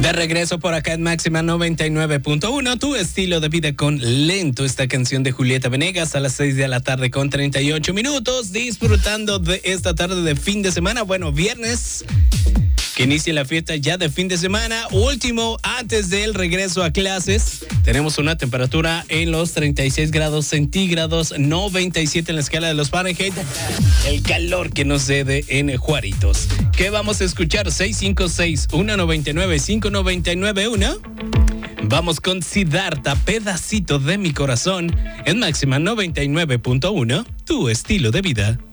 De regreso por acá en Máxima 99.1, tu estilo de vida con Lento, esta canción de Julieta Venegas a las 6 de la tarde con 38 minutos, disfrutando de esta tarde de fin de semana, bueno, viernes, que inicia la fiesta ya de fin de semana, último antes del regreso a clases. Tenemos una temperatura en los 36 grados centígrados, 97 en la escala de los Fahrenheit, el calor que nos cede en Juaritos. ¿Qué vamos a escuchar? 656-199-5991. Vamos con Siddhartha, Pedacito de mi corazón, en Máxima 99.1, tu estilo de vida.